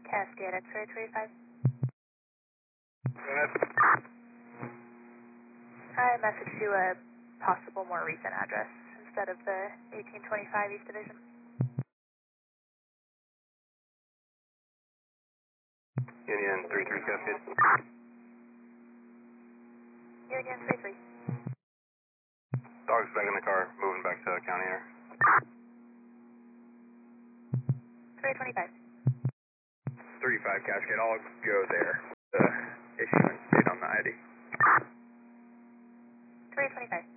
Cascade X-ray 35. Go ahead. Hi, message to a possible more recent address instead of the 1825 East Division. Union 33 Cascade. Union 33. Dog's back in the car, moving back to County Air. 325. 35 Cascade, I'll go there. The issuance date on the ID. 325.